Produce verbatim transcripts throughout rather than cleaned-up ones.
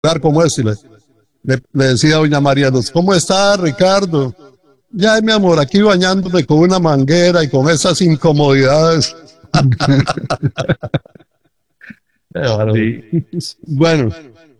como este. Le, le, le decía a doña María Luz, ¿cómo está Ricardo? Ya, mi amor, aquí bañándome con una manguera y con esas incomodidades. Sí. Bueno,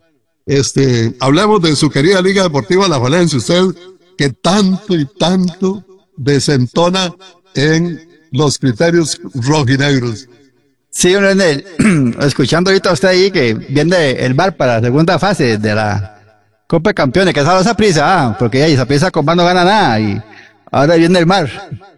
este, hablemos de su querida Liga Deportiva La Alajuelense. Usted que tanto y tanto desentona en los criterios rojinegros. Sí, don Leonel, escuchando ahorita a usted ahí que viene el V A R para la segunda fase de la Copa de Campeones, que esa esa prisa, ah, porque ahí esa prisa con V A R no gana nada y ahora viene el V A R.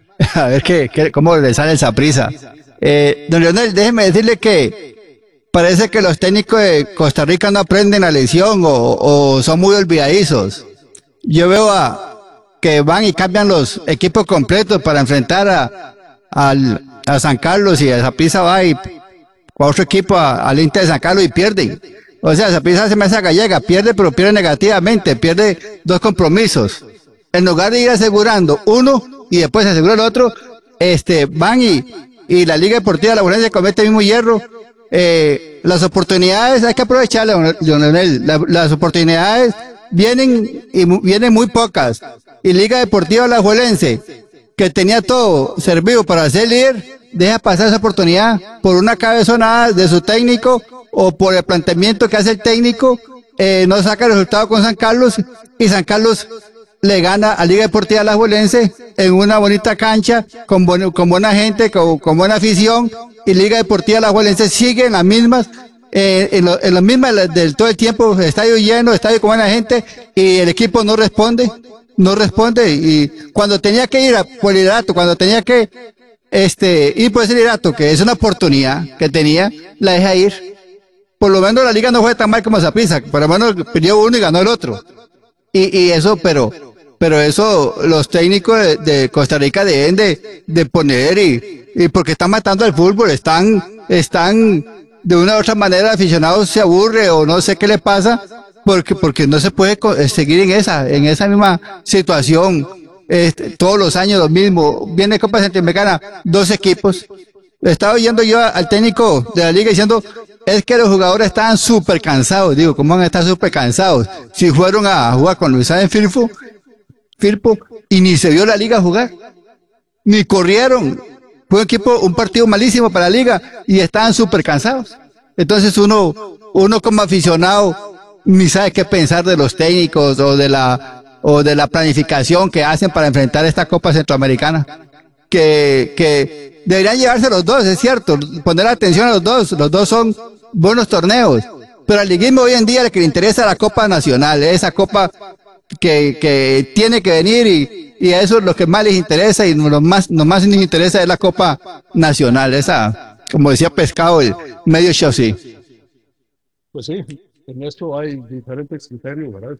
A ver qué, qué, cómo le sale esa prisa. Eh, don Leonel, déjeme decirle que parece que los técnicos de Costa Rica no aprenden la lección o, o son muy olvidadizos. Yo veo a que van y cambian los equipos completos para enfrentar a, al, a San Carlos y a Saprissa va y a otro equipo a, al Inter de San Carlos y pierden. O sea, Saprissa se me hace gallega, pierde pero pierde negativamente, pierde dos compromisos. En lugar de ir asegurando uno y después asegurar el otro, este, van y, y la Liga Deportiva de La Alajuelense comete el mismo hierro. Eh, las oportunidades hay que aprovecharlas, Leonel. La, las oportunidades vienen y vienen muy pocas. Y Liga Deportiva La Alajuelense, que tenía todo servido para ser líder, deja pasar esa oportunidad por una cabezonada de su técnico o por el planteamiento que hace el técnico, eh, no saca el resultado con San Carlos y San Carlos le gana a Liga Deportiva La Alajuelense en una bonita cancha, con, buen, con buena gente, con, con buena afición, y Liga Deportiva La Alajuelense sigue en las mismas, eh, en, lo, en las mismas del todo el tiempo, estadio lleno, estadio con buena gente, y el equipo no responde, no responde, y cuando tenía que ir a, por el liderato, cuando tenía que este, ir por ese liderato, que es una oportunidad que tenía, la deja ir. Por lo menos la liga no fue tan mal como Saprissa, por lo menos perdió uno y ganó el otro. Y, y eso, pero, pero eso los técnicos de, de Costa Rica deben de, de poner y, y porque están matando al fútbol, están, están de una u otra manera aficionados se aburre o no sé qué le pasa, porque, porque no se puede seguir en esa, en esa misma situación, este, todos los años lo mismo, viene Copa Centroamericana, dos equipos. Estaba oyendo yo al técnico de la liga diciendo, es que los jugadores estaban súper cansados. Digo, ¿cómo van a estar súper cansados? Si fueron a jugar con Luis Sáenz Firpo, Firpo, y ni se vio la liga jugar, ni corrieron. Fue un equipo, un partido malísimo para la liga, y estaban súper cansados. Entonces uno, uno como aficionado, ni sabe qué pensar de los técnicos, o de la, o de la planificación que hacen para enfrentar esta Copa Centroamericana. Que, que deberían llevarse los dos, es cierto, poner atención a los dos, los dos son buenos torneos, pero al liguismo hoy en día lo que le interesa es la Copa Nacional, esa Copa que, que tiene que venir y, y a eso es lo que más les interesa y lo más, lo más les interesa es la Copa Nacional, esa, como decía Pescado, el medio chaussee. Pues sí, en esto hay diferentes criterios, ¿verdad?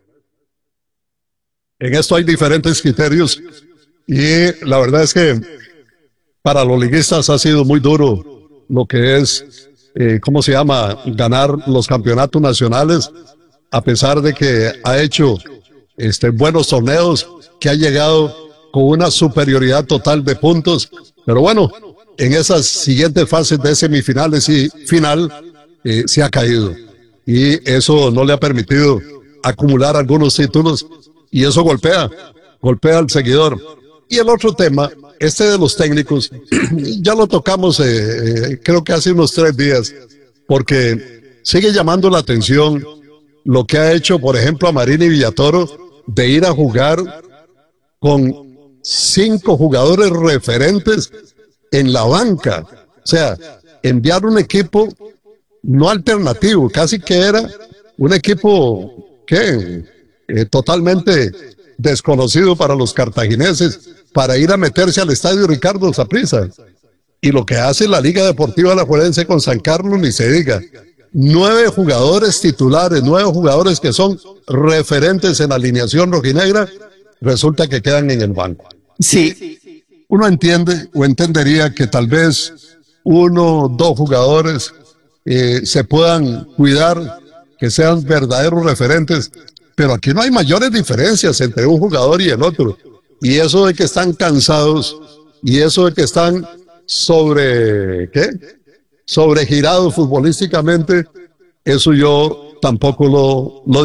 En esto hay diferentes criterios y la verdad es que para los liguistas ha sido muy duro lo que es, eh, ¿cómo se llama?, ganar los campeonatos nacionales, a pesar de que ha hecho este, buenos torneos, que ha llegado con una superioridad total de puntos, pero bueno, en esas siguientes fases de semifinales y final eh, se ha caído, y eso no le ha permitido acumular algunos títulos, y eso golpea, golpea al seguidor. Y el otro tema, este de los técnicos, ya lo tocamos eh, eh, creo que hace unos tres días, porque sigue llamando la atención lo que ha hecho, por ejemplo, a Marini Villatoro, de ir a jugar con cinco jugadores referentes en la banca. O sea, enviar un equipo no alternativo, casi que era un equipo que eh, totalmente desconocido para los cartagineses, para ir a meterse al estadio Ricardo Saprissa. Y lo que hace la Liga Deportiva La Alajuelense con San Carlos, ni se diga. Nueve jugadores titulares, nueve jugadores que son referentes en la alineación rojinegra, resulta que quedan en el banco. Sí. Uno entiende o entendería que tal vez uno, dos jugadores eh, se puedan cuidar, que sean verdaderos referentes, pero aquí no hay mayores diferencias entre un jugador y el otro. Y eso de que están cansados, y eso de que están sobre, ¿qué? Sobregirados futbolísticamente, eso yo tampoco lo, lo